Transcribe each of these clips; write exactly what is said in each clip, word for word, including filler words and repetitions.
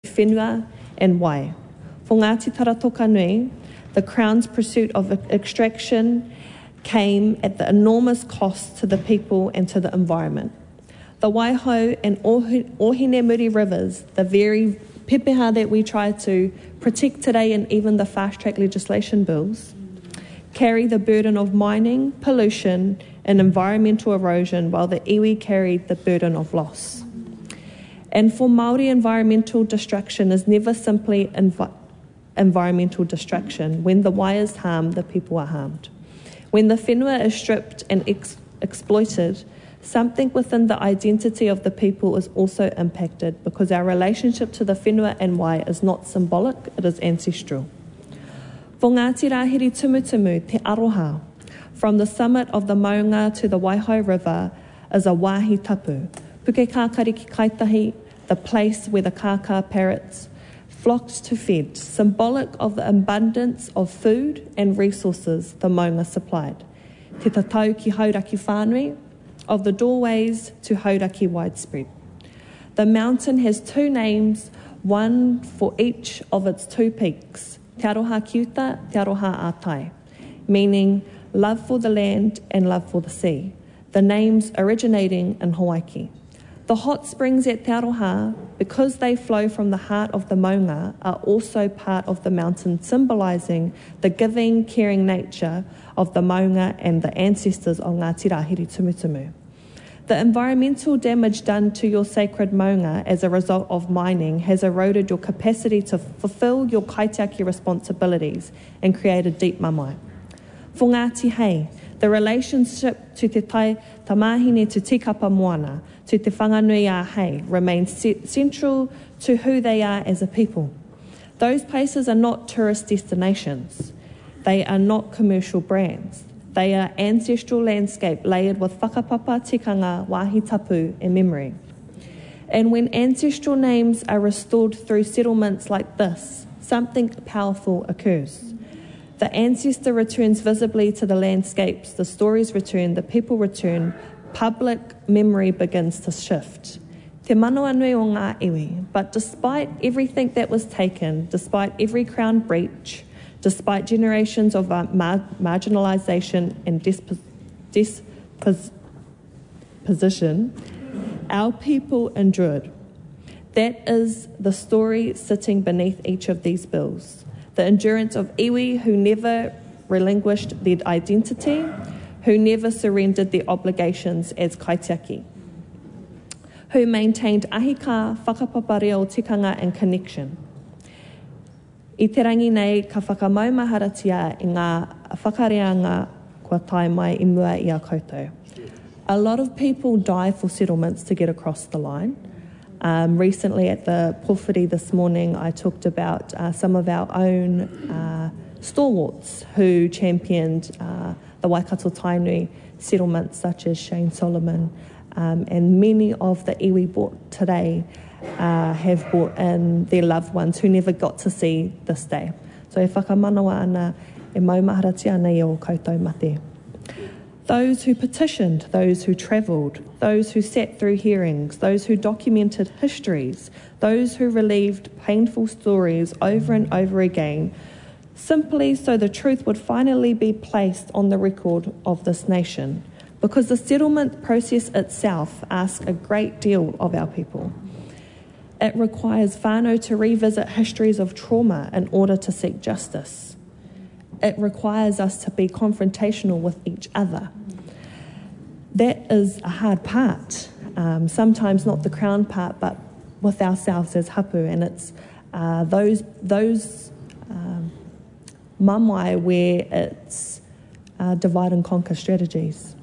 whenua and wai. For Ngāti Taratoka Nui, the Crown's pursuit of extraction came at the enormous cost to the people and to the environment. The Waihau and Ohine Muri rivers, the very pepeha that we try to protect today in even the fast-track legislation bills, carry the burden of mining, pollution and environmental erosion, while the iwi carried the burden of loss. And for Māori, environmental destruction is never simply envi- environmental destruction. When the wai is harmed, the people are harmed. When the whenua is stripped and ex- exploited, something within the identity of the people is also impacted, because our relationship to the whenua and wai is not symbolic, it is ancestral. For Ngāti Rahiri Tumutumu, Te Aroha, from the summit of the Maunga to the Waihau River is a wāhi tapu, Puke Kākari ki Kaitahi, the place where the kākā parrots flocked to feed, symbolic of the abundance of food and resources the Maunga supplied. Te tatau ki hauraki whānui, of the doorways to hauraki widespread. The mountain has two names, one for each of its two peaks, Te Aroha Kiuta, Te Aroha Ātai, meaning love for the land and love for the sea, the names originating in Hawaii. The hot springs at Te Aroha, because they flow from the heart of the maunga, are also part of the mountain, symbolising the giving, caring nature of the maunga and the ancestors of Ngāti Rahiri Tumutumu. The environmental damage done to your sacred maunga as a result of mining has eroded your capacity to fulfil your kaitiaki responsibilities and create a deep mamai. For Ngāti Hei, the relationship to te tai tamahine to tikapa moana, to te whanganui a hei, remains central to who they are as a people. Those places are not tourist destinations. They are not commercial brands. They are ancestral landscape layered with whakapapa, tikanga, wāhi tapu and memory. And when ancestral names are restored through settlements like this, something powerful occurs. The ancestor returns visibly to the landscapes, the stories return, the people return, public memory begins to shift. Te manawa nui o ngā iwi, but despite everything that was taken, despite every crown breach, despite generations of mar- marginalisation and disposition, our people endured. That is the story sitting beneath each of these bills. The endurance of iwi who never relinquished their identity, who never surrendered their obligations as kaitiaki, who maintained ahika, whakapapareo, tikanga and connection. I te rangi nei ka whakamaumaharatia i ngā whakareanga kua tae mai i mua i a koutou. A lot of people die for settlements to get across the line. Um, recently at the Pōwhiri this morning, I talked about uh, some of our own uh, stalwarts who championed uh, the Waikato Tainui settlements such as Shane Solomon, um, and many of the iwi brought today uh, have brought in their loved ones who never got to see this day. So e whakamanawa ana e maumaharatia ana i o koutou mate. Those who petitioned, those who travelled, those who sat through hearings, those who documented histories, those who relieved painful stories over and over again, simply so the truth would finally be placed on the record of this nation, because the settlement process itself asks a great deal of our people. It requires whānau to revisit histories of trauma in order to seek justice. It requires us to be confrontational with each other. That is a hard part, um, sometimes not the Crown part, but with ourselves as hapu, and it's uh, those those um, mamai where it's uh, divide and conquer strategies.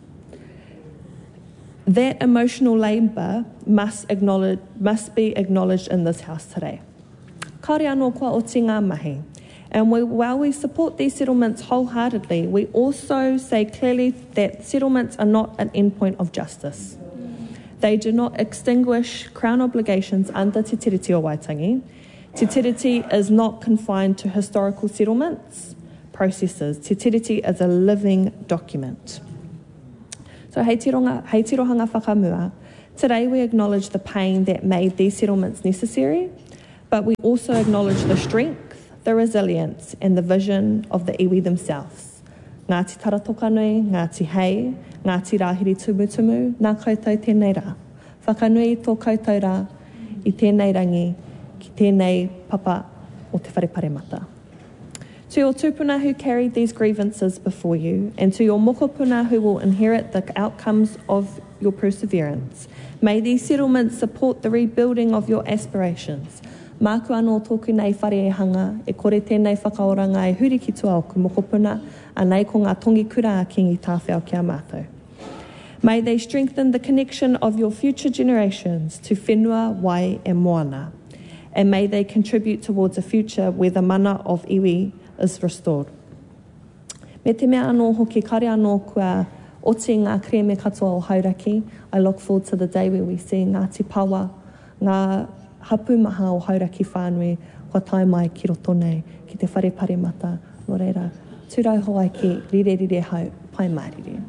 That emotional labour must acknowledge must be acknowledged in this house today. Kaore anō kua o te ngā mahi. And we, while we support these settlements wholeheartedly, we also say clearly that settlements are not an endpoint of justice. They do not extinguish Crown obligations under Te Tiriti o Waitangi. Te Tiriti is not confined to historical settlements processes. Te Tiriti is a living document. So hei tironga, hei tirohanga whakamua, today we acknowledge the pain that made these settlements necessary, but we also acknowledge the strength, the resilience, and the vision of the iwi themselves. Ngāti Taratōkanui, Ngāti Hei, Ngāti Rāhiri Tumutumu, nā koutou tēnei rā. Whakanui tō koutou rā i tēnei rangi, ki tēnei papa o te wharepare mata. To your tupuna who carried these grievances before you, and to your mokopuna who will inherit the outcomes of your perseverance, may these settlements support the rebuilding of your aspirations. Māku anō tōku nei whare e hanga, e kore tēnei whakaoranga e huri ki tua oku mokopuna, a nei ko ngā tongi kura a kingi tāwhao kia mātou. May they strengthen the connection of your future generations to whenua, wai and moana, and may they contribute towards a future where the mana of iwi is restored. Me te mea anō hoki kare anō kua oti ngā kreme katoa o Hauraki. I look forward to the day where we see Ngāti Pawa, ngā hapu maha o Hauraki whānui, kua tai mai ki roto nei, ki te wharepare mata. Nō reira, tūrau hoa ki rire rire hau, pai mārire.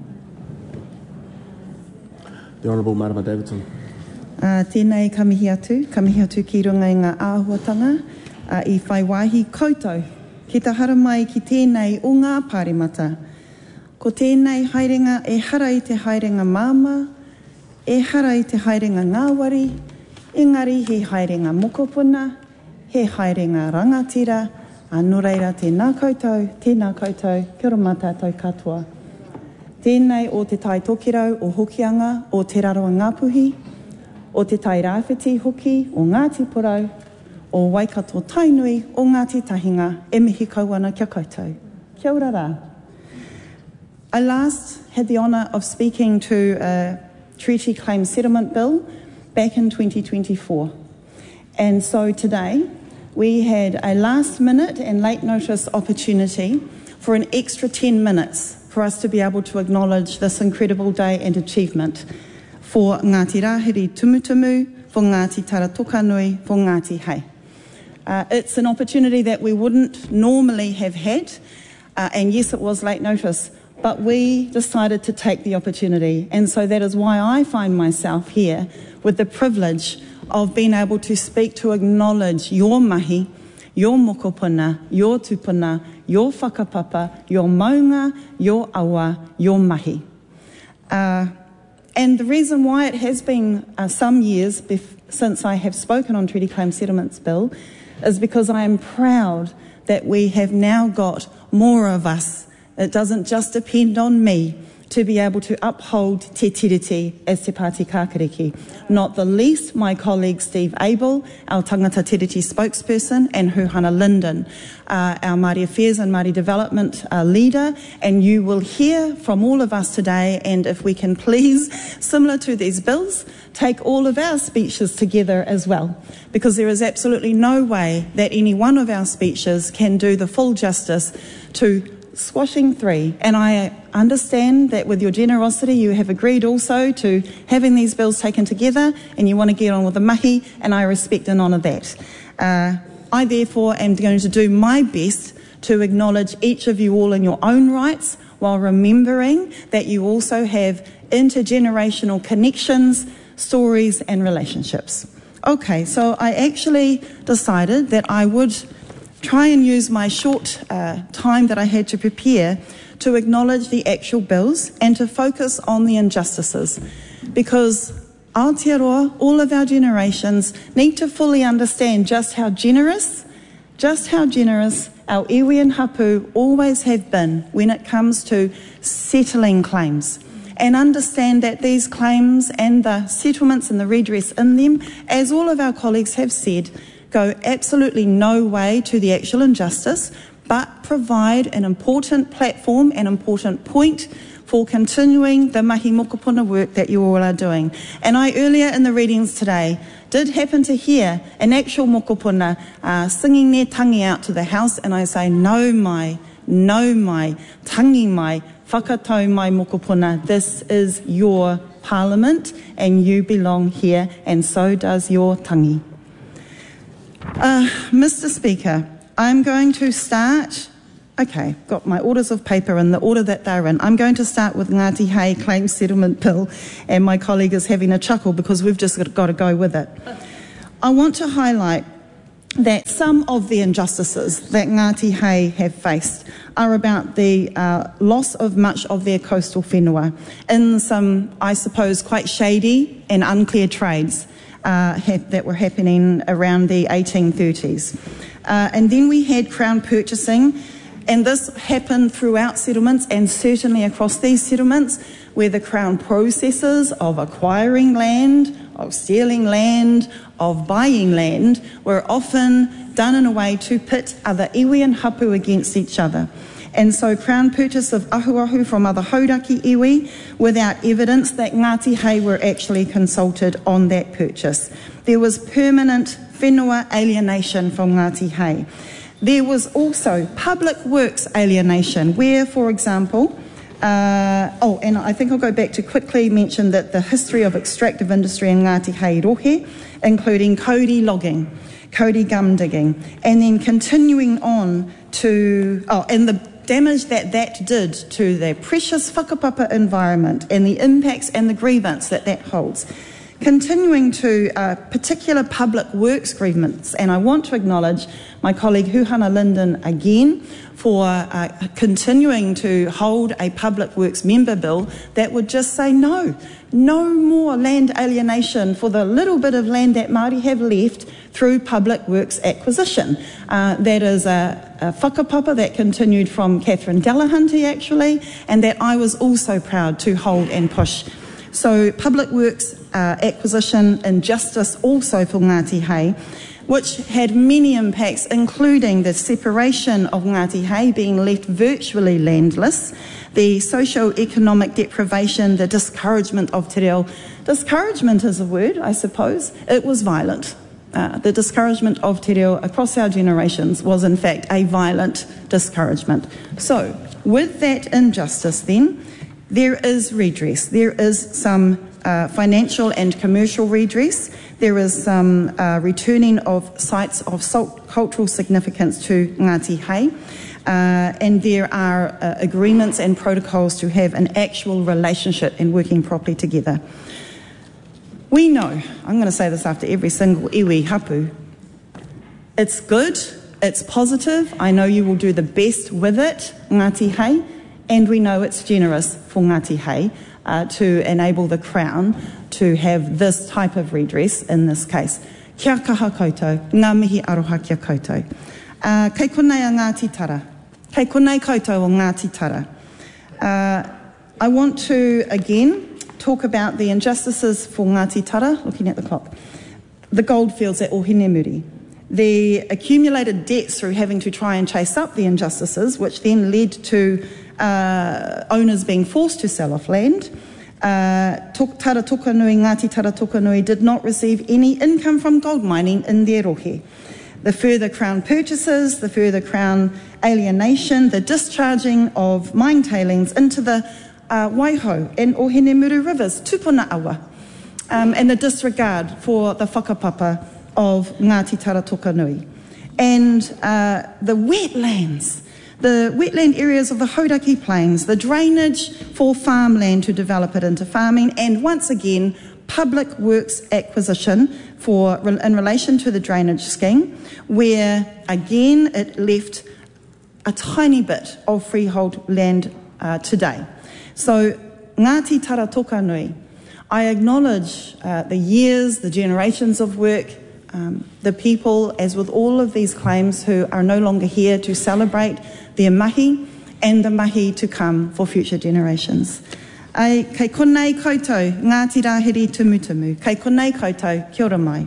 The Honourable Marama Davidson. Uh, tēnei ka mihi atu, ka mihi atu ki runga i ngā āhuatanga, uh, i whai wāhi koutou. Ki ta hara mai ki tēnei o ngā pāremata. Ko tēnei haerenga e hara i te haerenga māma, e hara i te haerenga ngāwari, engari he haerenga mokopuna, he haerenga rangatira, anō reira tēnā koutou, tēnā koutou, kia ora mātātou katoa. Tēnei o te tai tokirau o Hokianga, o Te Raroa Ngāpuhi, o te tai rāwhiti hoki o Ngāti Porau, o Waikato Tainui o Ngāti Tahinga, e mihi kauana kia koutou. Kia ora rā. I last had the honour of speaking to a Treaty Claim Settlement Bill back in twenty twenty-four. And so today we had a last minute and late notice opportunity for an extra ten minutes for us to be able to acknowledge this incredible day and achievement for Ngāti Rāhiri Tumutumu, for Ngāti Taratōkanui, for Ngāti Hei. Uh, it's an opportunity that we wouldn't normally have had, uh, and yes, it was late notice, but we decided to take the opportunity, and so that is why I find myself here with the privilege of being able to speak to acknowledge your mahi, your mokopuna, your tupuna, your whakapapa, your maunga, your awa, your mahi. Uh, and the reason why it has been uh, some years bef- since I have spoken on Treaty Claim Settlements Bill is because I am proud that we have now got more of us. It doesn't just depend on me to be able to uphold te tiriti as te Pāti Kākariki. Not the least my colleague Steve Abel, our Tangata Tiriti spokesperson, and Huhana Linden, uh, our Māori Affairs and Māori Development uh, leader. And you will hear from all of us today, and if we can please, similar to these bills, take all of our speeches together as well, because there is absolutely no way that any one of our speeches can do the full justice to squashing three. And I understand that with your generosity you have agreed also to having these bills taken together and you want to get on with the mahi, and I respect and honour that. Uh, I therefore am going to do my best to acknowledge each of you all in your own rights, while remembering that you also have intergenerational connections, stories and relationships. Okay, so I actually decided that I would try and use my short uh, time that I had to prepare to acknowledge the actual bills and to focus on the injustices, because Aotearoa, all of our generations, need to fully understand just how generous, just how generous our iwi and hapu always have been when it comes to settling claims, and understand that these claims and the settlements and the redress in them, as all of our colleagues have said, go absolutely no way to the actual injustice, but provide an important platform, an important point for continuing the mahi mokopuna work that you all are doing. And I, earlier in the readings today, did happen to hear an actual mokopuna uh, singing their tangi out to the House, and I say, no mai, no mai, tangi mai, whakatau mai mokopuna, this is your parliament and you belong here, and so does your tangi. Uh, Mister Speaker, I'm going to start, okay, got my orders of paper in the order that they're in. I'm going to start with Ngāti Hei Claim Settlement Bill, and my colleague is having a chuckle because we've just got to go with it. I want to highlight that some of the injustices that Ngāti Hei have faced are about the uh, loss of much of their coastal whenua in some, I suppose, quite shady and unclear trades uh, have, that were happening around the eighteen thirties. Uh, and then we had Crown purchasing, and this happened throughout settlements and certainly across these settlements, where the Crown processes of acquiring land, of stealing land, of buying land were often done in a way to pit other iwi and hapu against each other. And so Crown purchase of ahuahu from other hauraki iwi without evidence that Ngāti Hei were actually consulted on that purchase. There was permanent whenua alienation from Ngāti Hei. There was also public works alienation where, for example, Uh, oh, and I think I'll go back to quickly mention that the history of extractive industry in Ngāti Hei Rohe, including kauri logging, kauri gum digging, and then continuing on to, oh, and the damage that that did to the precious whakapapa environment and the impacts and the grievance that that holds. Continuing to uh, particular public works grievance, and I want to acknowledge my colleague Huhana Linden again for uh, continuing to hold a public works member bill that would just say no, no more land alienation for the little bit of land that Māori have left through public works acquisition. Uh, that is a, a whakapapa that continued from Catherine Delahunty actually, and that I was also proud to hold and push. So public works uh, acquisition injustice also for Ngāti Hei, which had many impacts, including the separation of Ngāti Hei being left virtually landless, the socio-economic deprivation, the discouragement of te reo. Discouragement is a word, I suppose. It was violent. Uh, the discouragement of te reo across our generations was in fact a violent discouragement. So with that injustice then, there is redress. There is some uh, financial and commercial redress. There is some uh, returning of sites of cultural significance to Ngāti Hei. Uh, and there are uh, agreements and protocols to have an actual relationship and working properly together. We know, I'm going to say this after every single iwi hapu, it's good, it's positive, I know you will do the best with it, Ngāti Hei, and we know it's generous for Ngāti Hei uh, to enable the Crown to have this type of redress in this case. Kia kaha koutou, ngā mihi aroha kia koutou. Uh, kei konei a Ngāti Tara. Kei konei koutou o Ngāti Tara. Uh, I want to again talk about the injustices for Ngāti Tara, looking at the clock. The goldfields at Ohinemuri. The accumulated debts through having to try and chase up the injustices, which then led to uh, owners being forced to sell off land. Uh, Tara Tokanui, Ngāti Tara Tokanui did not receive any income from gold mining in their rohe. The further Crown purchases, the further Crown alienation, the discharging of mine tailings into the uh, Waiho and Ohinemuri rivers, tupuna awa, um, and the disregard for the whakapapa of Ngāti Tara Tokanui. And uh, the wetlands, the wetland areas of the Hauraki Plains, the drainage for farmland to develop it into farming, and once again, public works acquisition for in relation to the drainage scheme, where again it left a tiny bit of freehold land uh, today. So Ngāti Tara Tokanui, I acknowledge uh, the years, the generations of work, um, the people, as with all of these claims, who are no longer here to celebrate their mahi and the mahi to come for future generations. Ai, kei konei koutou, Ngāti Rahiri Tumutumu. Kei konei koutou, kia ora mai.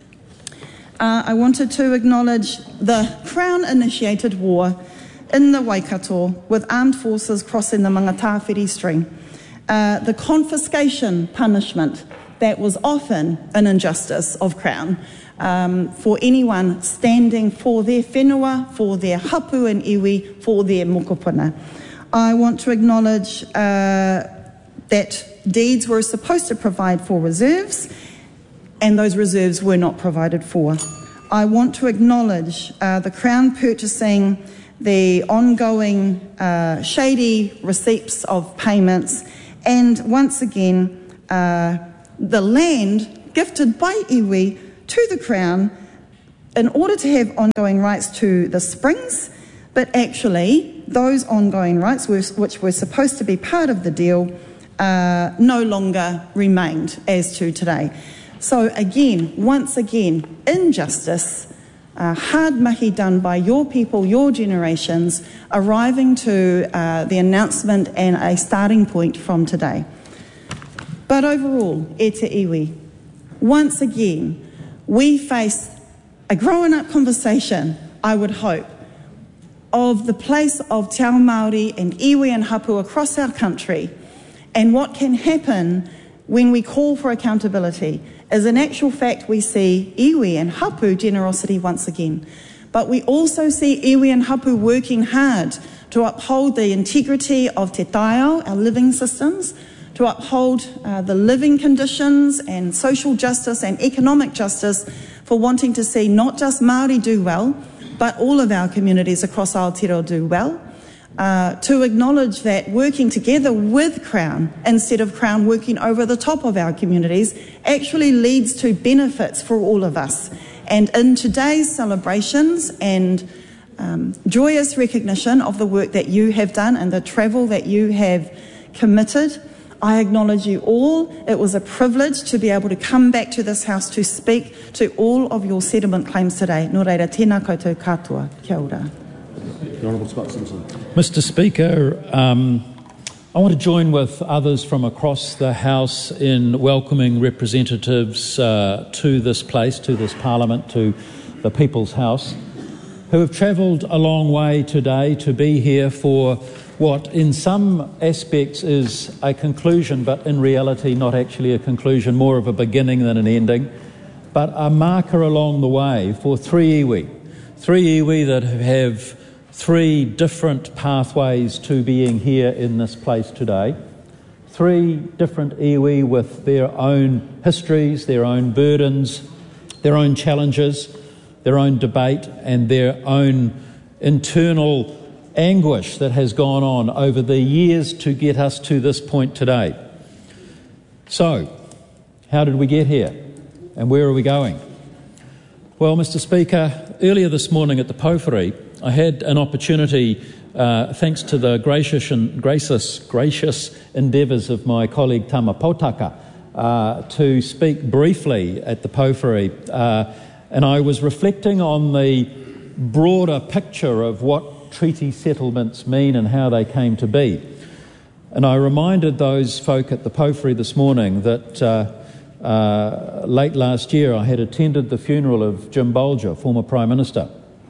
Uh, I wanted to acknowledge the Crown-initiated war in the Waikato with armed forces crossing the Mangatawhiri Stream. Uh, the confiscation punishment that was often an injustice of Crown um, for anyone standing for their whenua, for their hapu and iwi, for their mokopuna. I want to acknowledge uh, that deeds were supposed to provide for reserves, and those reserves were not provided for. I want to acknowledge uh, the Crown purchasing the ongoing uh, shady receipts of payments, and once again, uh, the land gifted by iwi to the Crown in order to have ongoing rights to the springs, but actually those ongoing rights, which were supposed to be part of the deal, uh, no longer remained as to today. So again, once again, injustice, uh, hard mahi done by your people, your generations, arriving to uh, the announcement and a starting point from today. But overall, e te iwi, once again, we face a grown-up conversation, I would hope, of the place of Te Ao Māori and iwi and hapu across our country, and what can happen when we call for accountability. As in actual fact, we see iwi and hapu generosity once again. But we also see iwi and hapu working hard to uphold the integrity of te taiao, our living systems, to uphold uh, the living conditions and social justice and economic justice, for wanting to see not just Māori do well, but all of our communities across Aotearoa do well. Uh, to acknowledge that working together with Crown, instead of Crown working over the top of our communities, actually leads to benefits for all of us. And in today's celebrations and um, joyous recognition of the work that you have done and the travel that you have committed, I acknowledge you all. It was a privilege to be able to come back to this house to speak to all of your settlement claims today. Nō reira, tēnā koutou katoa. Kia ora. The Honourable Scott Simpson. Mister Speaker, um, I want to join with others from across the House in welcoming representatives uh, to this place, to this Parliament, to the People's House, who have travelled a long way today to be here for what in some aspects is a conclusion, but in reality not actually a conclusion, more of a beginning than an ending, but a marker along the way for three iwi. Three iwi that have three different pathways to being here in this place today. Three different iwi with their own histories, their own burdens, their own challenges, their own debate and their own internal anguish that has gone on over the years to get us to this point today. So, how did we get here? And where are we going? Well, Mister Speaker, earlier this morning at the Pōwhiri, I had an opportunity, uh, thanks to the gracious and gracious, gracious endeavours of my colleague Tama Potaka, uh, to speak briefly at the Pōwhiri, uh, and I was reflecting on the broader picture of what treaty settlements mean and how they came to be. And I reminded those folk at the Pōwhiri this morning that uh, uh, late last year I had attended the funeral of Jim Bolger, former Prime Minister.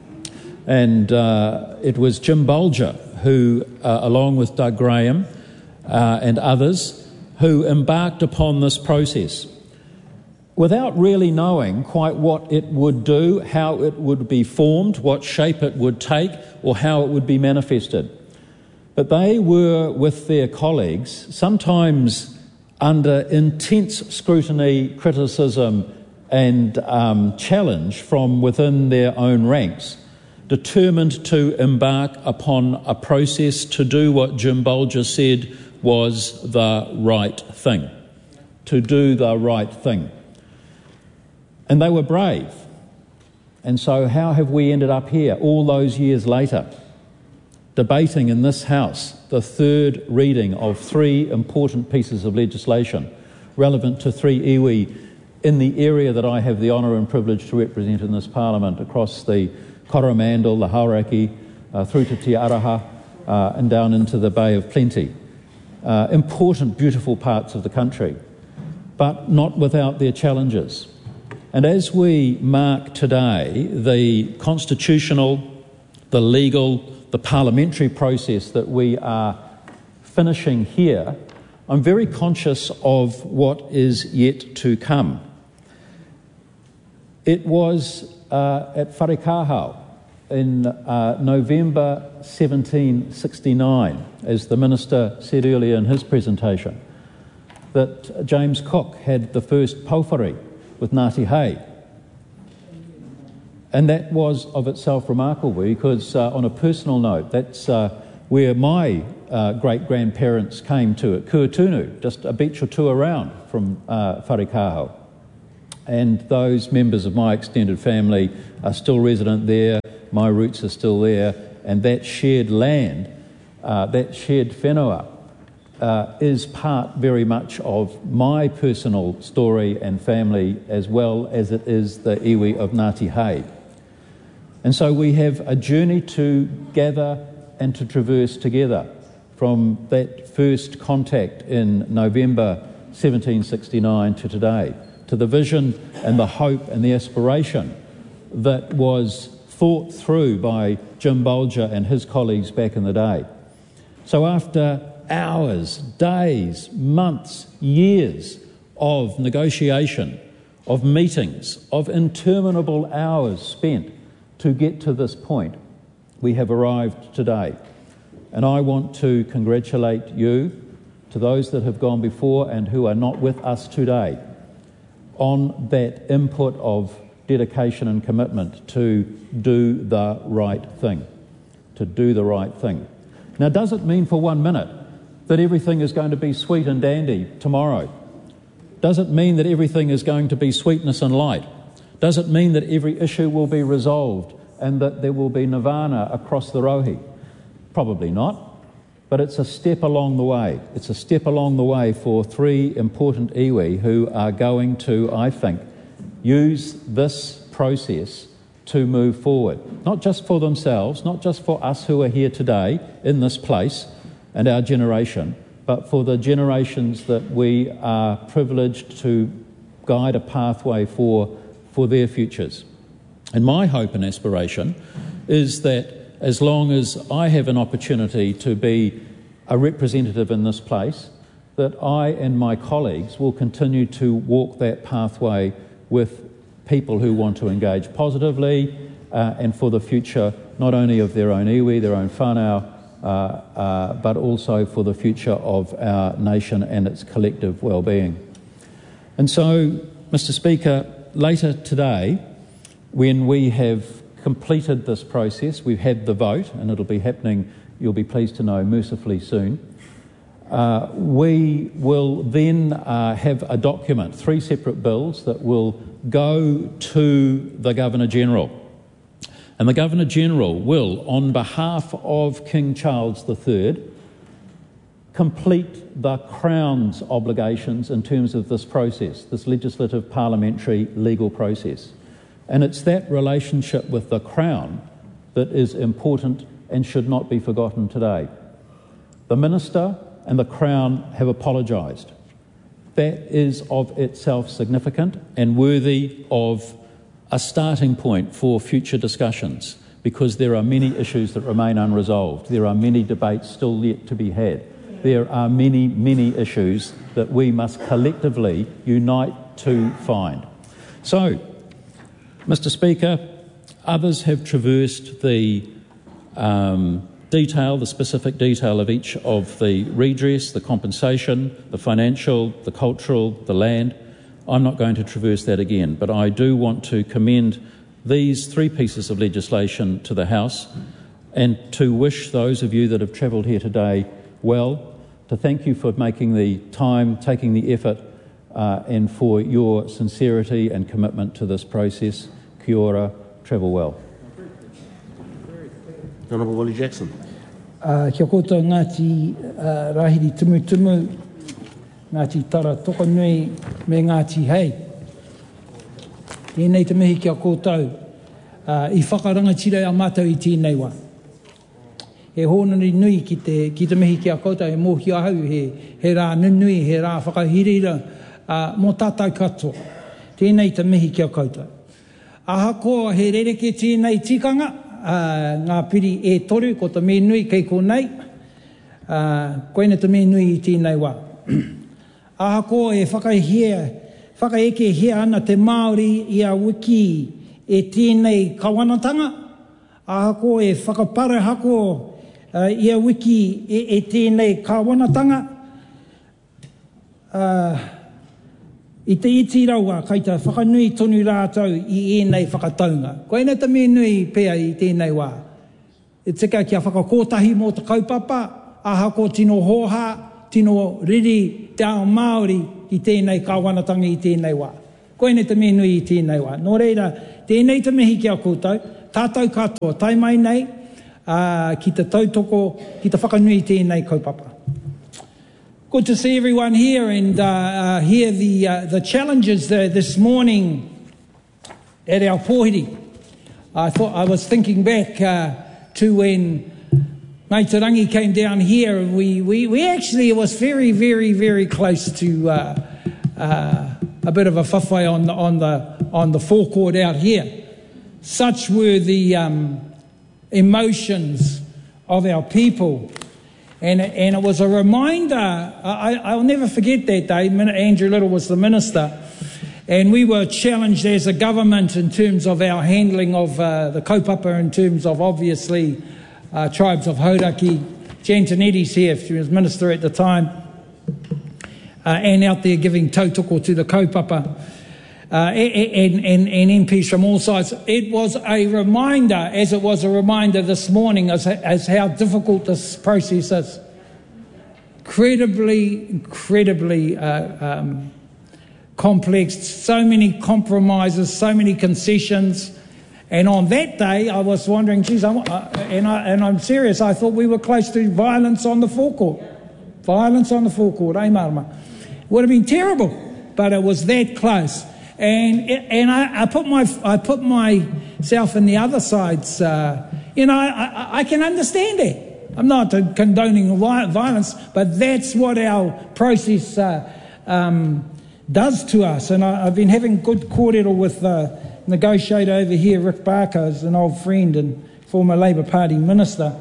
And uh, it was Jim Bolger who, uh, along with Doug Graham uh, and others, who embarked upon this process without really knowing quite what it would do, how it would be formed, what shape it would take, or how it would be manifested. But they were, with their colleagues, sometimes under intense scrutiny, criticism and um, challenge from within their own ranks, determined to embark upon a process to do what Jim Bolger said was the right thing, to do the right thing. And they were brave. And so how have we ended up here all those years later, debating in this House the third reading of three important pieces of legislation relevant to three iwi in the area that I have the honour and privilege to represent in this Parliament, across the Coromandel, the Hauraki, uh, through to Te Araha uh, and down into the Bay of Plenty. Uh, important, beautiful parts of the country, but not without their challenges. And as we mark today the constitutional, the legal, the parliamentary process that we are finishing here, I'm very conscious of what is yet to come. It was uh, at Wharekahau in uh, November seventeen sixty-nine, as the Minister said earlier in his presentation, that James Cook had the first Pōwhiri with Ngāti Hei. And that was of itself remarkable because, uh, on a personal note, that's uh, where my uh, great-grandparents came to at Kuatunu, just a beach or two around from uh, Wharekahau. and those members of my extended family are still resident there, my roots are still there, and that shared land, uh, that shared whenua, uh, is part very much of my personal story and family, as well as it is the iwi of Ngāti Hei. And so we have a journey to gather and to traverse together from that first contact in November seventeen sixty-nine to today, to the vision and the hope and the aspiration that was thought through by Jim Bolger and his colleagues back in the day. So after hours, days, months, years of negotiation, of meetings, of interminable hours spent to get to this point, we have arrived today. And I want to congratulate you, to those that have gone before and who are not with us today, on that input of dedication and commitment to do the right thing, to do the right thing. Now, does it mean for one minute that everything is going to be sweet and dandy tomorrow? Does it mean that everything is going to be sweetness and light? Does it mean that every issue will be resolved and that there will be nirvana across the rohi? Probably not. But it's a step along the way. It's a step along the way for three important iwi who are going to, I think, use this process to move forward. Not just for themselves, not just for us who are here today in this place and our generation, but for the generations that we are privileged to guide a pathway for, for their futures. And my hope and aspiration is that as long as I have an opportunity to be a representative in this place, that I and my colleagues will continue to walk that pathway with people who want to engage positively uh, and for the future, not only of their own iwi, their own whānau, uh, uh, but also for the future of our nation and its collective well-being. And so, Mister Speaker, later today, when we have completed this process, we've had the vote, and it'll be happening, you'll be pleased to know, mercifully soon. Uh, we will then uh, have a document, three separate bills that will go to the Governor-General. And the Governor-General will, on behalf of King Charles the Third, complete the Crown's obligations in terms of this process, this legislative, parliamentary, legal process. And it's that relationship with the Crown that is important and should not be forgotten today. The Minister and the Crown have apologised. That is of itself significant and worthy of a starting point for future discussions, because there are many issues that remain unresolved. There are many debates still yet to be had. There are many, many issues that we must collectively unite to find. So, Mister Speaker, others have traversed the um, detail, the specific detail of each of the redress, the compensation, the financial, the cultural, the land. I'm not going to traverse that again, but I do want to commend these three pieces of legislation to the House and to wish those of you that have travelled here today well, to thank you for making the time, taking the effort, Uh, and for your sincerity and commitment to this process. Kia ora, travel well. Honourable Willie Jackson. Uh, kia koutou Ngāti uh, Rahiri Tumutumu, Ngāti Tara Tokonui, me Ngāti Hei. Tēnei te mihi kia koutou, uh, i whakarangatira a mātou i tēnei wā. He hōnari nui ki te, ki te mihi kia koutou, he mōhi ahau, he, he rā nunui, he rā whakahirira, Uh, mō tātou katoa. Tēnei te mihi kia koutou. Aha ko he rereke tēnei tikanga, uh, ngā piri e toru, ko te me nui kei ko nei, uh, koina te me nui i tēnei wā. Aha ko e whakaihia, whakaeke hea ana te Māori i a wiki e tēnei kawanatanga. Aha ko e whakapare hako uh, i a wiki e, e tēnei kawanatanga. Uh, I te iti raua, kai ta whakanui tonu rātou i ēnei whakataunga. Koina te me nui pēa i tēnei wā. E tika kia whakakotahi mō te kaupapa, aha ko tino hoha, tino riri te ao Māori i tēnei kawanatanga i tēnei wā. Koe ne te me nui I tēnei wā. Nō reira, tēnei te mihi kia koutou, tātou katoa, tai mai nei, uh, ki te tautoko, ki te whakanui tēnei kaupapa. Good to see everyone here and uh, uh, hear the, uh, the challenges uh, this morning at our pōhiri. I thought I was thinking back uh, to when Ngāi Tarangi came down here, and we, we, we actually, it was very, very, very close to uh, uh, a bit of a whawhai on the, on the, on the forecourt out here. Such were the um, emotions of our people. And, and it was a reminder, I, I'll never forget that day. Andrew Little was the minister, and we were challenged as a government in terms of our handling of uh, the kaupapa, in terms of obviously uh, tribes of Hauraki. Jan Tanetti's here, she was minister at the time, uh, and out there giving tautoko to the kaupapa, uh, and, and, and M Ps from all sides. It was a reminder, as it was a reminder this morning, as, as how difficult this process is. Incredibly, incredibly uh, um, complex, so many compromises, so many concessions. And on that day, I was wondering, geez, I'm, uh, and, I, and I'm serious, I thought we were close to violence on the forecourt. Violence on the forecourt, eh, Marama? Would have been terrible, but it was that close. And and I, I put my I put myself in the other side's. Uh, you know, I, I, I can understand it. I'm not condoning violence, but that's what our process uh, um, does to us. And I, I've been having good kōrero with the negotiator over here, Rick Barker, is an old friend and former Labour Party minister,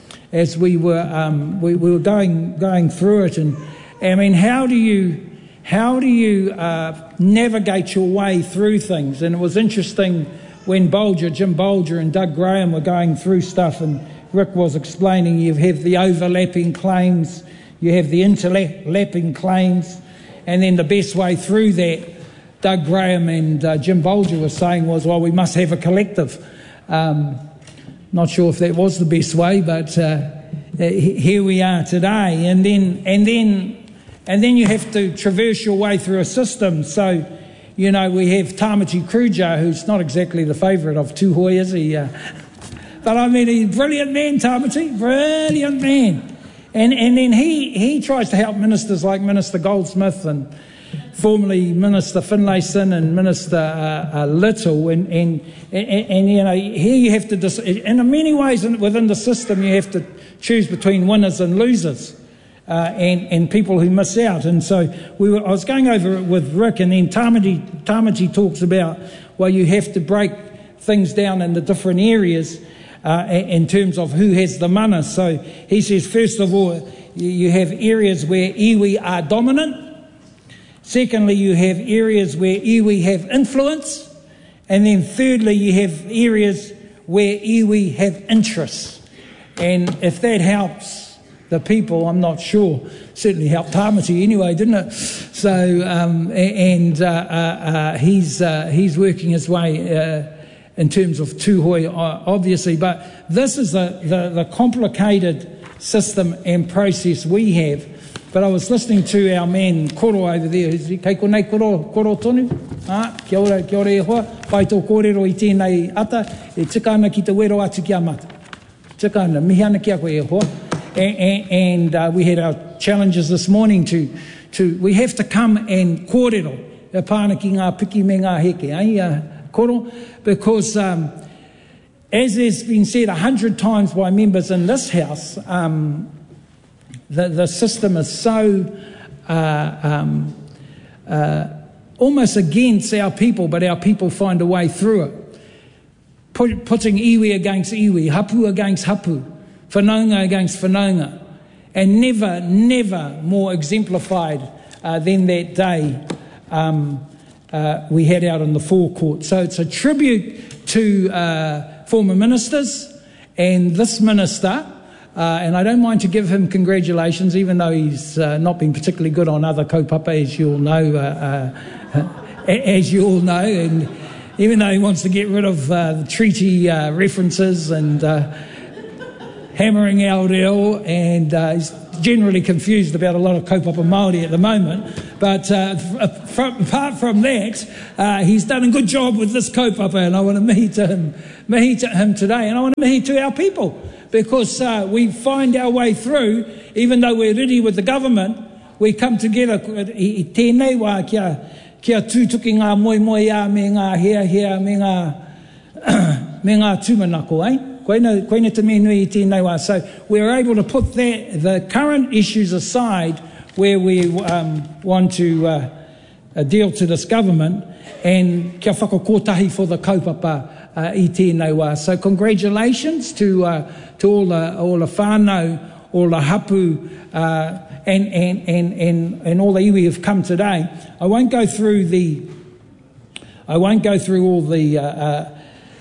as we were um, we, we were going going through it. And I mean, how do you how do you uh, navigate your way through things? And it was interesting when Bolger, Jim Bolger and Doug Graham were going through stuff, and Rick was explaining you have the overlapping claims, you have the interlapping claims, and then the best way through that, Doug Graham and uh, Jim Bolger were saying was, well, we must have a collective. Um, not sure if that was the best way, but uh, here we are today. And then, and then, and then you have to traverse your way through a system. So, you know, we have Tamati Kruger, who's not exactly the favourite of Tūhoi, is he? Uh, but I mean, he's a brilliant man, Tamati, brilliant man. And and then he, he tries to help ministers like Minister Goldsmith and formerly Minister Finlayson and Minister uh, uh, Little. And, and, and, and, you know, here you have to, dis- and in many ways within the system, you have to choose between winners and losers. Uh, and, and people who miss out. And so we were, I was going over it with Rick, and then Tamati, Tamati talks about, well, you have to break things down into different areas uh, in terms of who has the mana. So he says, first of all, you have areas where iwi are dominant. Secondly, you have areas where iwi have influence. And then thirdly, you have areas where iwi have interests. And if that helps the people, I'm not sure. Certainly helped Tamati anyway, didn't it? So, um, and uh, uh, uh, he's uh, he's working his way uh, in terms of Tūhoi, obviously. But this is the, the, the complicated system and process we have. But I was listening to our man Koro over there. Kei konei Koro, Koro tonu? Ah, kia ora, kia ora e hoa. Pai tō kōrero I tēnei ata. E tika ana ki te wero atu ki a mata. Tika ana, mihi ana ki a koe e hoa. And, and uh, we had our challenges this morning to, to we have to come and kōrero e pāna ki ngā piki me ngā heke, eh, uh, koro, because um, as has been said a hundred times by members in this house, um, the, the system is so uh, um, uh, almost against our people, but our people find a way through it. Put, putting iwi against iwi, hapu against hapu, whanaunga against whanaunga, and never, never more exemplified uh, than that day um, uh, we had out in the forecourt. So it's a tribute to uh, former ministers and this minister, uh, and I don't mind to give him congratulations, even though he's uh, not been particularly good on other kaupapa, as you all know, uh, uh, as you all know, and even though he wants to get rid of uh, the treaty uh, references and uh, hammering our reo, and uh, he's generally confused about a lot of kaupapa Māori at the moment. But uh, from, apart from that, uh, he's done a good job with this kaupapa, and I want to mihi to him, mihi to him today, and I want to mihi to our people, because uh, we find our way through, even though we're ready with the government, we come together i tēnei wā kia, kia tūtuki ngā moi moi a me ngā hea hea me ngā, me ngā tūmanako, eh? Koina, koina te me nui i tēnei wā. So we're able to put that, the current issues aside where we um, want to uh, uh, deal to this government, and kia whakakotahi for the kaupapa uh, i tēnei wā. So congratulations to, uh, to all the, all the whānau, all the hapu, uh, and, and, and, and, and all the iwi have come today. I won't go through the, I won't go through all the, uh, uh,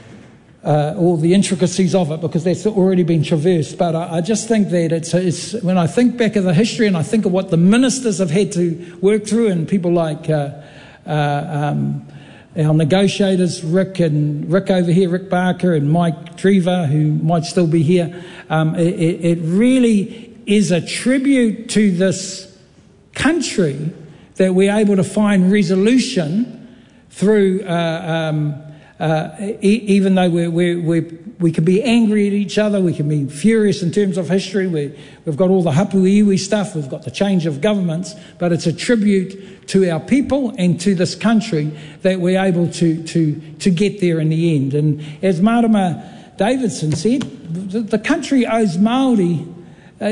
uh, all the intricacies of it, because that's already been traversed. But I, I just think that it's, it's, when I think back of the history and I think of what the ministers have had to work through, and people like uh, uh, um, our negotiators, Rick and Rick over here, Rick Barker and Mike Treva, who might still be here, um, it, it really is a tribute to this country that we're able to find resolution through, uh, um, uh, e- even though we're, we're, we're, we can be angry at each other, we can be furious in terms of history, we, we've got all the hapu iwi stuff, we've got the change of governments, but it's a tribute to our people and to this country that we're able to, to, to get there in the end. And as Marama Davidson said, the, the country owes Māori. Uh,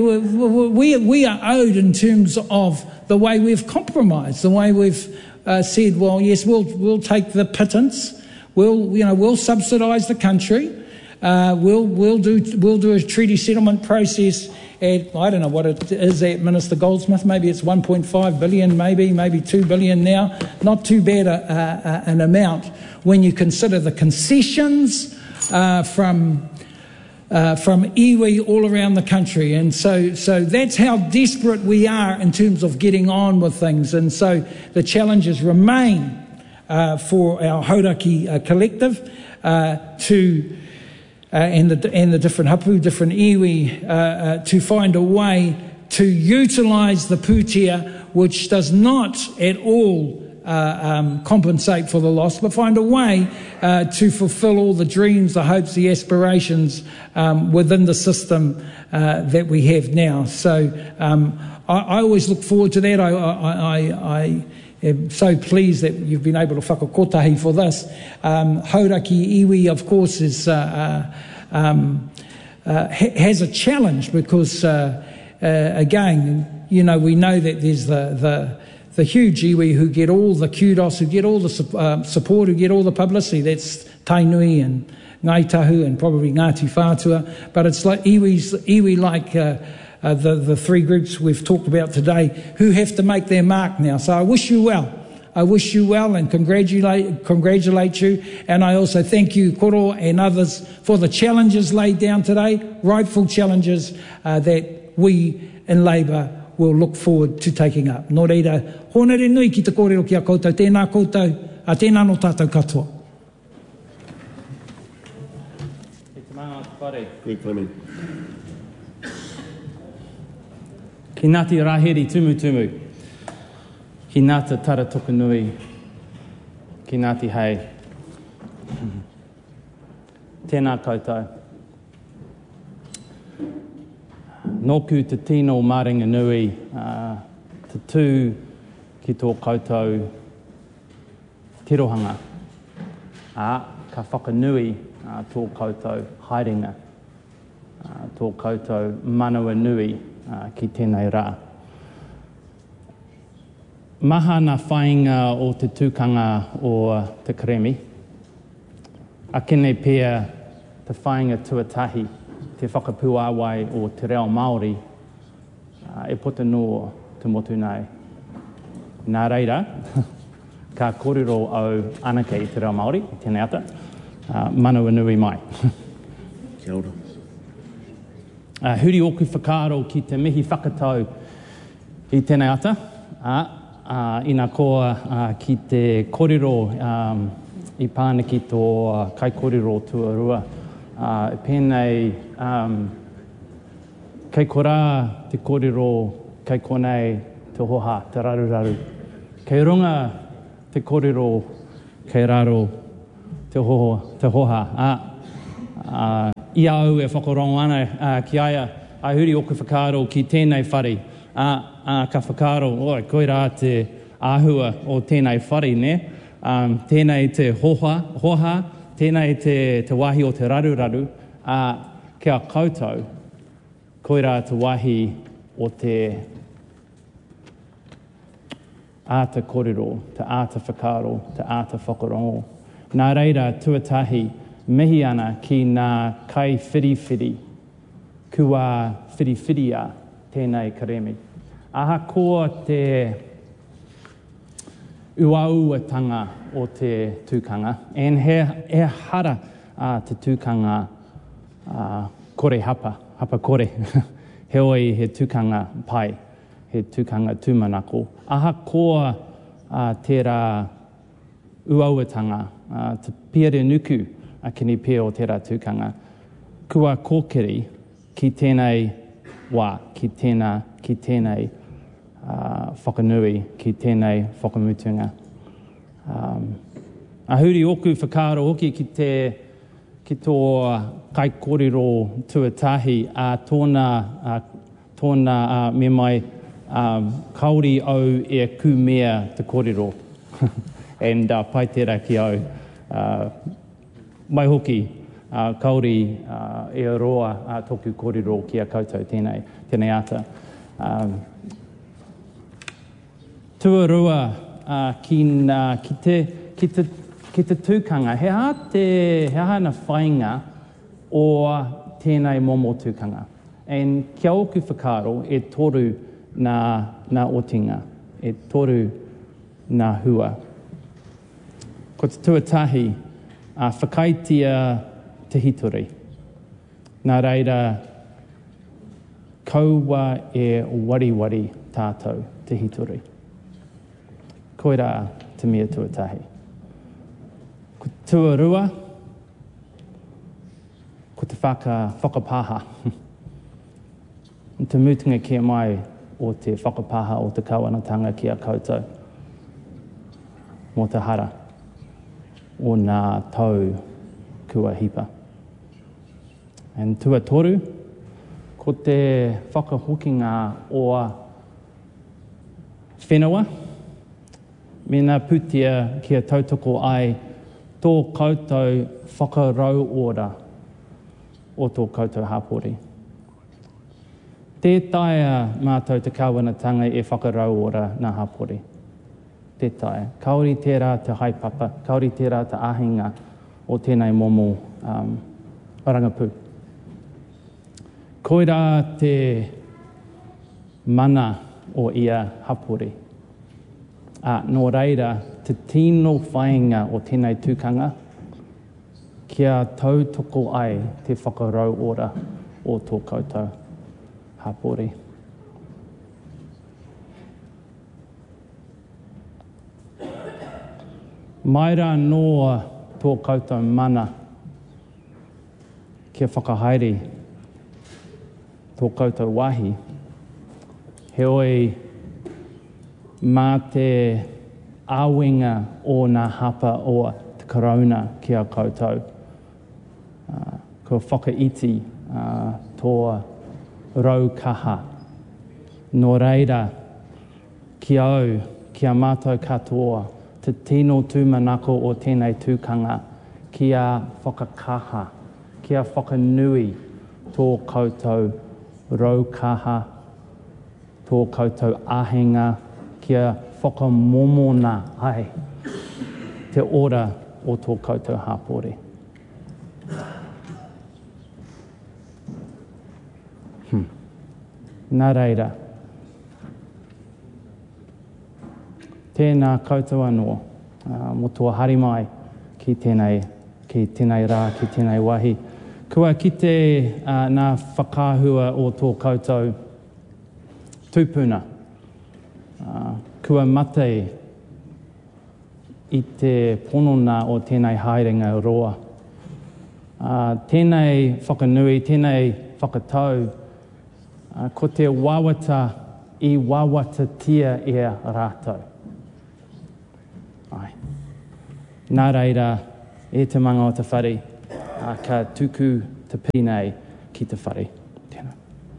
we, we are owed in terms of the way we've compromised, the way we've uh, said, well, yes, we'll we'll take the pittance, we'll you know we'll subsidise the country, uh, we'll we'll do we'll do a treaty settlement process at, I don't know what it is at Minister Goldsmith, maybe it's one point five billion, maybe maybe two billion now, not too bad a, a, an amount when you consider the concessions uh, from. Uh, from iwi all around the country. And so so that's how desperate we are in terms of getting on with things. And so the challenges remain uh, for our Hauraki uh, collective uh, to, uh, and, the, and the different hapu, different iwi, uh, uh, to find a way to utilise the pūtea, which does not at all Uh, um, compensate for the loss, but find a way uh, to fulfil all the dreams, the hopes, the aspirations um, within the system uh, that we have now. So um, I, I always look forward to that. I, I, I, I am so pleased that you've been able to whakakotahi for this. Um, Hauraki iwi, of course, is uh, uh, um, uh, ha- has a challenge because, uh, uh, again, you know, we know that there's the the the huge iwi who get all the kudos, who get all the uh, support, who get all the publicity. That's Tainui and Ngai Tahu and probably Ngāti Whātua. But it's like iwis, iwi like uh, uh, the, the three groups we've talked about today who have to make their mark now. So I wish you well. I wish you well and congratulate, congratulate you. And I also thank you, Koro and others, for the challenges laid down today, rightful challenges uh, that we in Labour will look forward to taking up. Nō reira, honere nui ki te kōrero ki a koutou, tēnā koutou, a tēnā no tātou katoa. E te mana whare. Greg Fleming. Ki Ngāti Raheri tumu tumu, ki Ngāta Tara Tukunui, ki Ngāti Hei. Tēnā koutou. Nōku te tino Māringa Nui, uh, te tū ki tō koutou tirohanga. A, ka whakanui uh, tō koutou haerenga, uh, tō koutou manawa nui uh, ki tēnei rā. Maha nā whainga o te tūkanga o te Karemi. Akene pēr te whainga tuatahi, te whakapūāwai o te reo Māori, uh, e puta no te motu nei. Nā reira, ka kōrero au anake i te reo Māori, i tēnei ata, uh, manawa nui mai. Kia ora. Uh, huri oku whakaaro ki te mihi whakatau i tēnei ata, uh, uh, ina koa uh, ki te kōrero um, i pāniki tō uh, kai kōrero tuarua. Uh, pēnei, um, kei korā te kōrero, kei konei te hoha, te raruraru. Kei runga te kōrero, kei raro, te, ho, te hoha. Ah, uh, ia au e whakarongo ana uh, ki aia, ai huri oku whakaaro ki tēnei whare. Ah, uh, ka whakaaro, oi, koe rā te āhua o tēnei whare, ne? Um, tēnei te hoha, hoha, tēnei te, te wahi o te raruraru. Uh, kia koutou, koe rā te wahi o te āta kōrero, te āta whakaaro, te āta whakarongo. Nā reira, tuatahi, mihi ana ki ngā kai whiriwhiri, kua whiriwhiria tēnei karemi. Aha koa te uauatanga o te tūkanga, and he, he hara uh, te tūkanga uh, kore hapa, hapa kore. He oi he tūkanga pai, he tūkanga tūmanako. Aha koa uh, tērā uauatanga, uh, te pere nuku a kini pia o tērā tūkanga. Kua kōkiri ki tēnei wā, ki tēnā, ki tēnei uh, whakanui, ki tēnei whakamutunga. Um, a huri oku whakaaro hoki ki te ki tō kai kōrero tuatahi a tōna, uh, tōna uh, me mai um, kauri au e kumea te kōrero. And uh, pai tērā ki au. Uh, mai hoki, uh, kauri uh, e roa uh, toku kōrero ki a koutou tēnei, tēnei ata. Um, tuarua uh, ki, uh, ki te, ki te Ki te tūkanga, he ha te he ha na whainga o tēnei momo tūkanga. And kia oku whakaaro e toru nā, nā otinga, e toru nā hua. Ko te tuatahi, a whakaitia te hitori. Nā reira, kaua e wariwari tātou te hitori. Koira te mea tuatahi. Ko te tuarua, ko te whaka, whakapāha. Te mutunga kia mai o te whakapāha o te kawanatanga ki a koutou. Mō te hara o nā tau kua hipa. And tua toru, ko te whakahokinga o whenua, me nā putia kia tautoko ai tō koutou whakarau ora o tō koutou hapori. Tētaia mātou te kawanatanga e whakarau ora nā hapori. Tētaia. Kauri tērā te haipapa, kauri tērā te ahinga o tēnei momo um, Rangapu. Koira te mana o ia hapori. A nō reira, te tino whainga o tēnei tūkanga, kia tautoko ai te whakarau ora o tō koutou hapori. Maira noa tō koutou mana, kia whakahaere tō koutou wahi, he oi mā te āwenga o ngā hapa o te corona ki a koutou. Uh, kua whakaiti uh, tō raukaha. Nō reira, ki au, ki a mātou katoa, te tino tūmanako o tēnei tūkanga, ki a whakakaha, ki a whakanui tō koutou raukaha, tō koutou ahenga, kia whakamomona ai te ora o tō koutou hapori. Hmm. Nā reira, tēnā koutou anō, uh, mo tō harimai ki tēnei, ki tēnei rā, ki tēnei wahi. Kua kite uh, nā whakāhua o tō koutou tūpuna. Uh, kua matei i te ponona o tēnei haerenga roa. Uh, tēnei whakanui, tēnei whakatau, uh, ko te wawata i wawatatia e a rātou. Ai. Nā reira, e te manga o te whare, uh, ka tuku te pī nei ki te whare. Tēnā.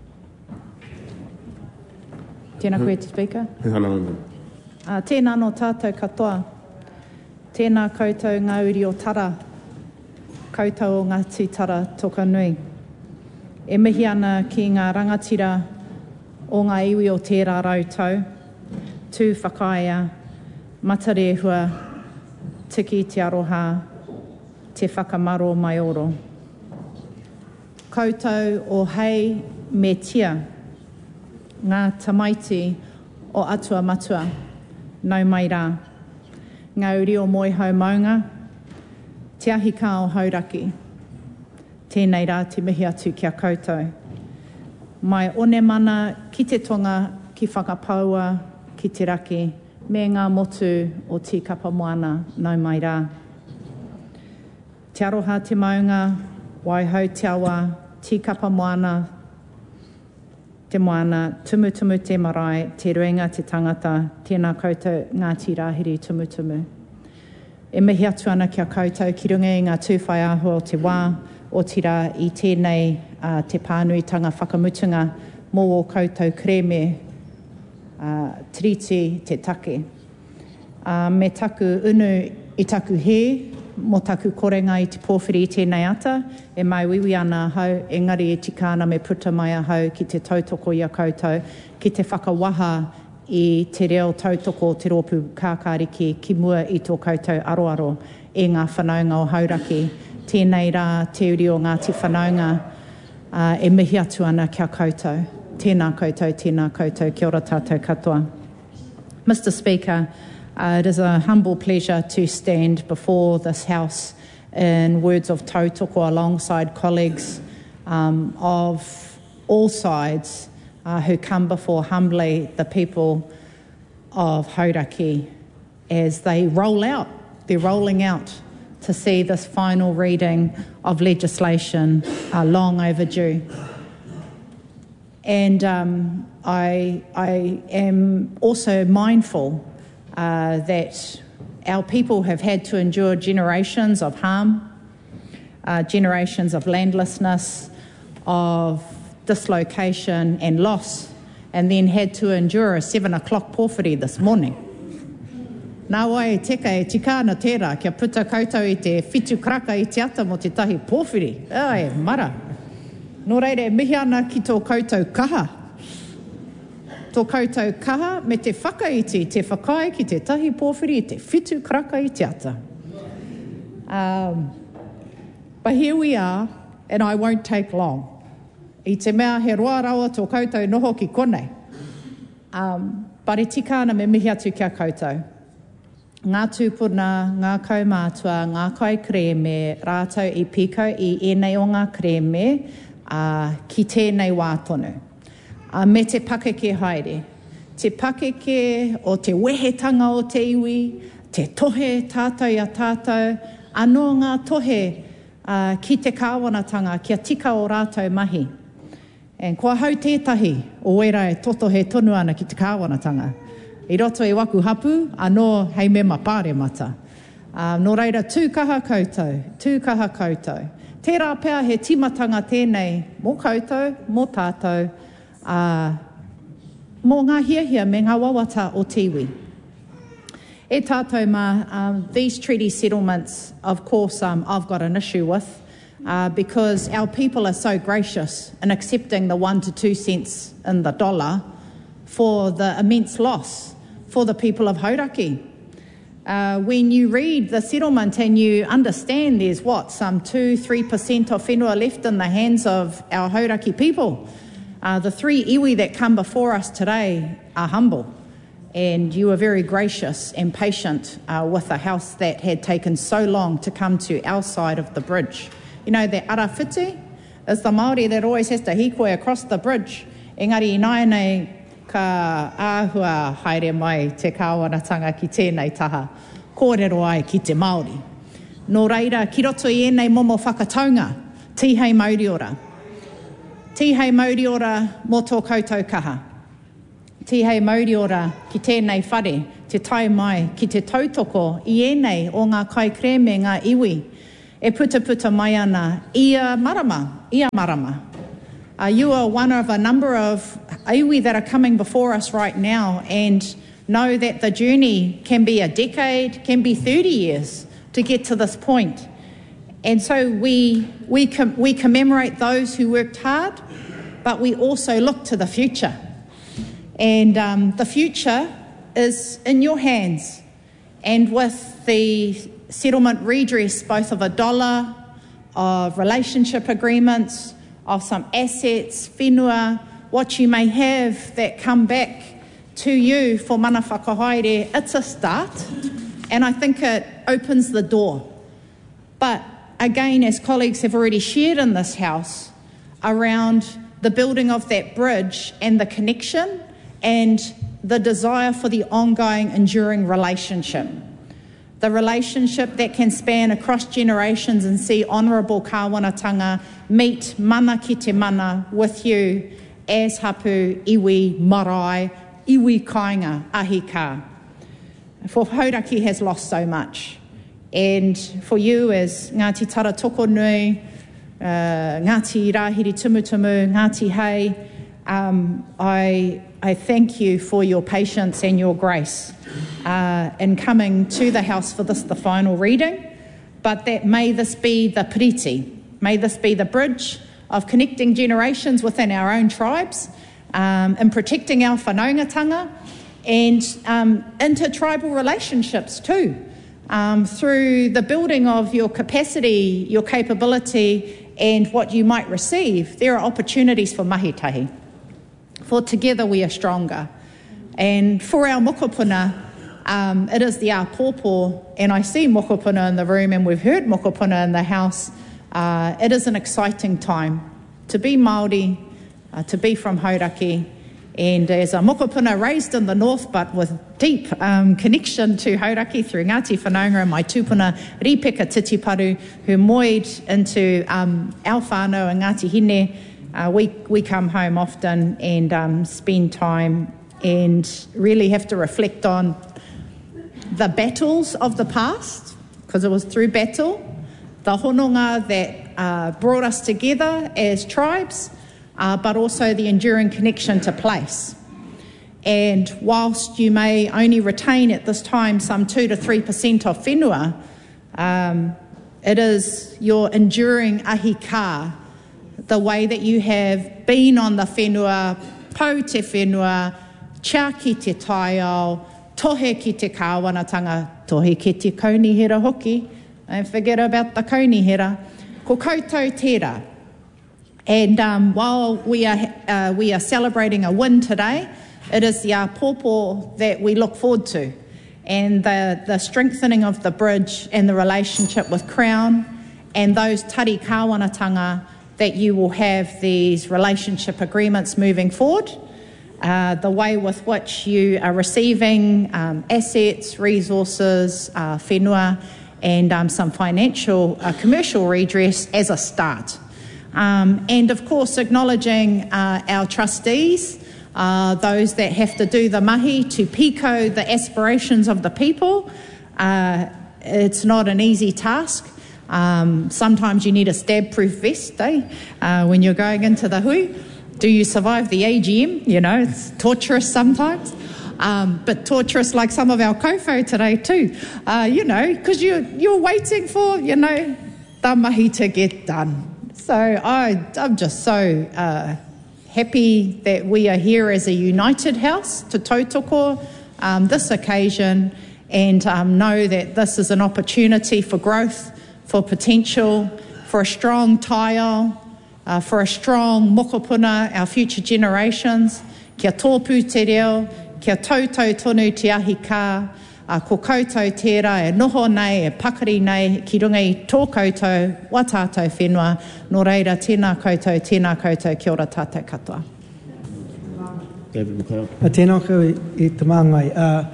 Tēnā koe te speaker. Hana anō. Uh, tēnā no tātou katoa. Tēnā koutou ngā uri o tara. Koutou o ngā titara toka nui. E mihi ana ki ngā rangatira o ngā iwi o tērā rautau. Tū whakaia, matarehua, tiki te aroha, te whakamaro mai oro. Koutou o hei me tia, ngā tamaiti o atua matua, nau mai rā. Ngā uri o moi hau maunga, te ahi kā o hauraki. Tēnei rā te mihi atu kia koutou. Mai one mana ki te tonga, ki whakapaua, ki te raki, me ngā motu o tīkapa moana, nau mai rā. Te aroha te maunga, waihau te awa, tīkapa moana, te moana, tumutumu te marae, te ruenga te tangata, tēnā koutou Ngāti Rāhiri tumutumu. E mihi atu ana kia koutou ki runga i ngā tūwhai ahua o te wā, o tira i tēnei uh, te pānuitanga whakamutunga mō o koutou kreme, uh, tiriti te take. Uh, me taku unu i taku he, mo taku korenga i te pōwhiri i tēnei ata, e mai wiwi ana hau, engari e tikana me puta mai a hau ki te tautoko i a koutou, ki te whakawaha i te reo tautoko o te rōpu kākāriki ki mua i tō koutou aroaro e ngā whanaunga o hauraki. Tēnei rā te uri o Ngāti Whanaunga, uh, e mihi atu ana kia koutou. Tēnā koutou, tēnā koutou, kia ora tātou katoa. Mister Speaker, uh, it is a humble pleasure to stand before this House in words of tautoko alongside colleagues um, of all sides uh, who come before humbly the people of Hauraki as they roll out, they're rolling out to see this final reading of legislation uh, long overdue. And um, I, I am also mindful uh, that our people have had to endure generations of harm, uh, generations of landlessness, of dislocation and loss, and then had to endure a seven o'clock pōwhiri this morning. Nā wai teka e tikana tērā kia puta koutou i te whitu kraka i te ata mo te tahi pōwhiri. Ai, mara. Nō reire, mihi ana ki tō koutou kaha. Tō koutou kaha me te whakaiti, te whakai ki te tahi pōwhiri i te whitu kraka i te ata. Um, but here we are, and I won't take long. I te mea he roa rawa tō koutou noho ki konei. Um, but e tikana me mihi atu kia koutou. Ngā tūpuna, ngā kaumātua, ngā kai kreme, rātou i piko i enei o ngā kreme uh, ki tēnei wā tonu. Uh, me te pakeke haere. Te pakeke o te wehetanga o te iwi, te tohe tātou a tātou, anō ngā tohe uh, ki te kāwanatanga kia tika o rātou mahi. And kua hau tētahi o wera e toto he tonu ana ki te kāwanatanga. I roto e waku hapu, anō hei me mapare mata. Uh, nō reira, tūkaha koutou, tūkaha koutou. Tērā pēr he timatanga tēnei, mō koutou, mō tātou, uh, mō ngā hiahia me ngā wawata o tiwi. E tātou mā, um, these treaty settlements, of course, um, I've got an issue with, uh, because our people are so gracious in accepting the one to two cents in the dollar for the immense loss for the people of Hauraki. Uh, when you read the settlement and you understand there's what, some two, three percent of whenua left in the hands of our Hauraki people, uh, the three iwi that come before us today are humble, and you were very gracious and patient uh, with a house that had taken so long to come to our side of the bridge. You know, the arawhiti is the Māori that always has to hikoe across the bridge. Engari, nai nei, ka āhua haere mai te kāwanatanga ki tēnei taha, kōrero ai ki te Māori. Nō reira, ki roto i enei momo whakataunga, tihei Mauriora. Tihei Mauriora mō tō koutou kaha. Ti hei mauri ora ki tēnei whare, te tai mai ki te tautoko i enei o ngā kai kreme ngā iwi. E puta puta mai ana, ia marama, ia marama. Uh, you are one of a number of iwi that are coming before us right now, and know that the journey can be a decade, can be thirty years to get to this point. And so we, we, com- we commemorate those who worked hard, but we also look to the future. And um, the future is in your hands. And with the settlement redress, both of a dollar, of relationship agreements, of some assets, whenua, what you may have that come back to you for mana whakahaere, it's a start. And I think it opens the door. But again, as colleagues have already shared in this House, around the building of that bridge and the connection and the desire for the ongoing, enduring relationship. The relationship that can span across generations and see honourable kāwanatanga meet mana ki te mana with you as hapu, iwi, marae, iwi kāinga, ahi kā. For Hauraki has lost so much. And for you as Ngāti Tara Tokonui, uh, Ngāti Rahiri Tumutumu, Ngāti Hei, um, I, I thank you for your patience and your grace uh, in coming to the House for this, the final reading, but that may this be the piriti, may this be the bridge of connecting generations within our own tribes, um, and protecting our whanaungatanga, and um, intertribal relationships too. Um, through the building of your capacity, your capability, and what you might receive, there are opportunities for mahitahi. For together we are stronger. And for our mokopuna, um, it is the āpōpō, and I see mokopuna in the room, and we've heard mokopuna in the House. Uh, it is an exciting time to be Māori, uh, to be from Hauraki, and as a mokopuna raised in the north but with deep um, connection to Hauraki through Ngāti Whanaunga and my tūpuna Ripeka Titiparu, who moed into um, our whānau and Ngāti Hine, uh, we, we come home often and um, spend time and really have to reflect on the battles of the past, because it was through battle, the hononga that uh, brought us together as tribes, Uh, but also the enduring connection to place. And whilst you may only retain at this time some two to three percent of whenua, um, it is your enduring ahi kā, the way that you have been on the whenua, pau te whenua, chia ki te taiao, tohe ki te kāwanatanga, tohe ki te kaunihera hoki, and forget about the kaunihera, ko koutou tērā. And um, while we are uh, we are celebrating a win today, it is the āpōpō that we look forward to, and the, the strengthening of the bridge and the relationship with Crown, and those tari kāwanatanga that you will have these relationship agreements moving forward, uh, the way with which you are receiving um, assets, resources, uh, whenua, and um, some financial uh, commercial redress as a start. Um, and of course acknowledging uh, our trustees, uh, those that have to do the mahi to pico the aspirations of the people. Uh, it's not an easy task. Um, sometimes you need a stab-proof vest, eh, uh, when you're going into the hui. Do you survive the A G M? You know, it's torturous sometimes. Um, but torturous like some of our kōwhau today too. Uh, you know, because you, you're waiting for, you know, the mahi to get done. So I, I'm just so uh, happy that we are here as a united house to tautoko um, this occasion, and um, know that this is an opportunity for growth, for potential, for a strong taiao, uh, for a strong mokopuna, our future generations. Kia tōpū te reo, kia tautau tonu te ahi kā, Uh, ko koutou tērā e noho nei, e pakari nei, ki runga i tō koutou, wa tātou whenua, nō reira tēnā koutou, tēnā koutou, kia ora tātou katoa. David McLeod. A tēnā koe e te māngai.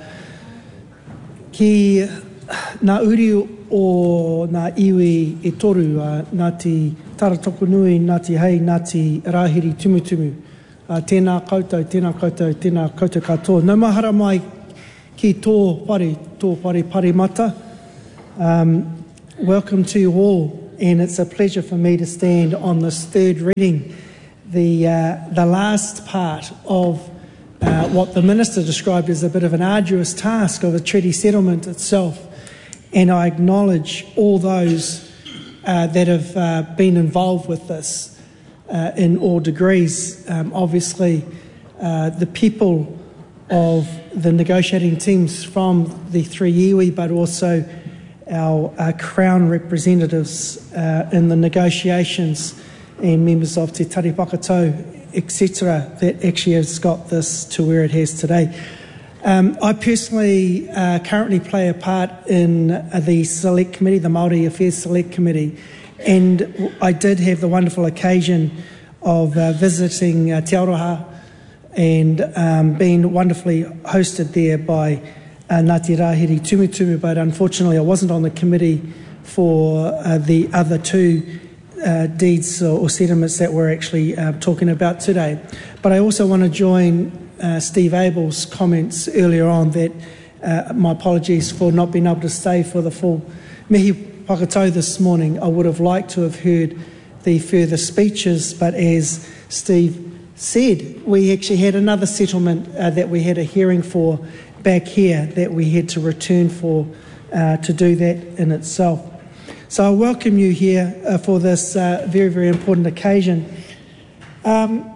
Uh, ki nā uri o nā iwi e toru, uh, Ngāti Tara Tokonui, Ngāti Hei, Ngāti Rahiri Tumutumu, Uh, tēnā koutou, tēnā koutou, tēnā koutou katoa. Nau mahara mai ki tō whare, tō whare parimata. Um, welcome to you all, and it's a pleasure for me to stand on this third reading, the, uh, the last part of uh, what the Minister described as a bit of an arduous task of a treaty settlement itself. And I acknowledge all those uh, that have uh, been involved with this. Uh, in all degrees. Um, obviously, uh, the people of the negotiating teams from the three iwi, but also our uh, Crown representatives uh, in the negotiations and members of Te Tari Whakatau, et cetera, that actually has got this to where it has today. Um, I personally uh, currently play a part in uh, the Select Committee, the Māori Affairs Select Committee, and I did have the wonderful occasion of uh, visiting uh, Te Aroha and um, being wonderfully hosted there by uh, Ngāti Rahiri Tumutumu, but unfortunately I wasn't on the committee for uh, the other two uh, deeds or, or settlements that we're actually uh, talking about today. But I also want to join uh, Steve Abel's comments earlier on that uh, my apologies for not being able to stay for the full mihi Whakatau this morning. I would have liked to have heard the further speeches, but as Steve said, we actually had another settlement uh, that we had a hearing for back here that we had to return for uh, to do that in itself. So I welcome you here uh, for this uh, very, very important occasion. Um,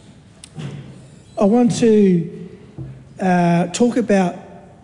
I want to uh, talk about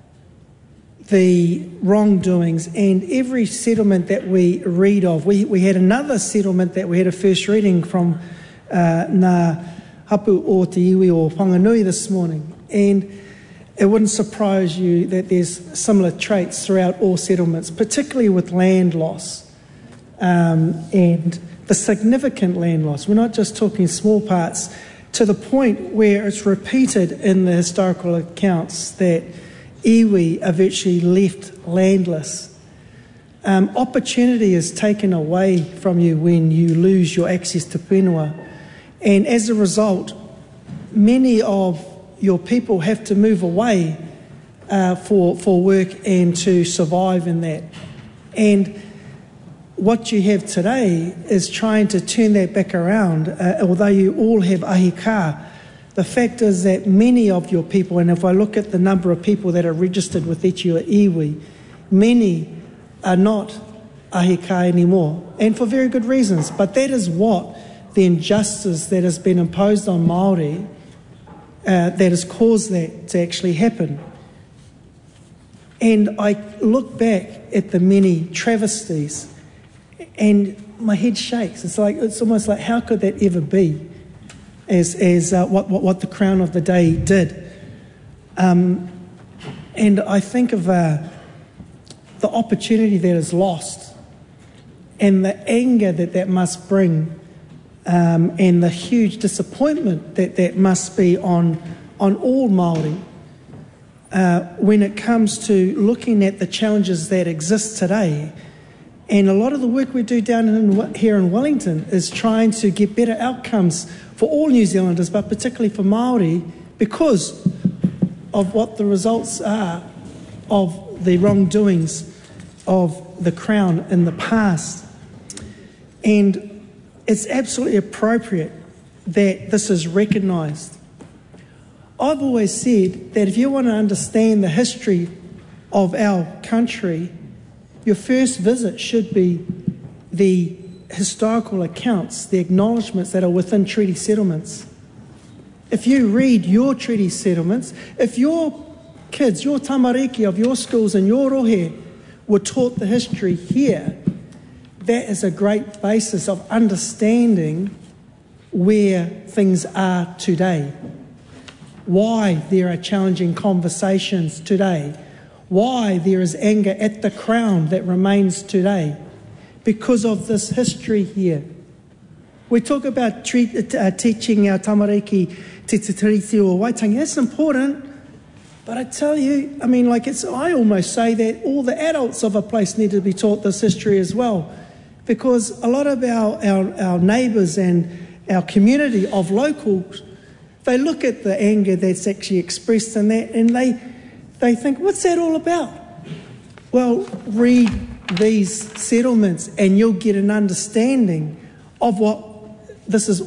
the wrongdoings and every settlement that we read of. We, we had another settlement that we had a first reading from uh, Ngā Hapu o Te Iwi o Whanganui this morning, and it wouldn't surprise you that there's similar traits throughout all settlements, particularly with land loss um, and the significant land loss. We're not just talking small parts, to the point where it's repeated in the historical accounts that iwi are virtually left landless. Um, opportunity is taken away from you when you lose your access to whenua, and as a result, many of your people have to move away uh, for, for work and to survive in that. And what you have today is trying to turn that back around, uh, although you all have ahika. The fact is that many of your people, and if I look at the number of people that are registered with Echua Iwi, many are not ahika anymore, and for very good reasons. But that is what the injustice that has been imposed on Māori uh, that has caused that to actually happen. And I look back at the many travesties, and my head shakes. It's like it's almost like, how could that ever be? As as uh, what, what what the Crown of the Day did, um, and I think of uh, the opportunity that is lost, and the anger that that must bring, um, and the huge disappointment that that must be on on all Māori uh, when it comes to looking at the challenges that exist today. And a lot of the work we do down in, here in Wellington is trying to get better outcomes for all New Zealanders, but particularly for Māori, because of what the results are of the wrongdoings of the Crown in the past. And it's absolutely appropriate that this is recognised. I've always said that if you want to understand the history of our country, your first visit should be the historical accounts, the acknowledgements that are within treaty settlements. If you read your treaty settlements, if your kids, your tamariki of your schools and your rohe were taught the history here, that is a great basis of understanding where things are today, why there are challenging conversations today, why there is anger at the Crown that remains today, because of this history here. We talk about treat, uh, teaching our tamariki te te tiriti o Waitangi. That's important, but I tell you, I mean, like it's, I almost say that all the adults of a place need to be taught this history as well, because a lot of our, our, our neighbours and our community of locals they look at the anger that's actually expressed in that and they, they think, what's that all about? Well, read these settlements and you'll get an understanding of what this is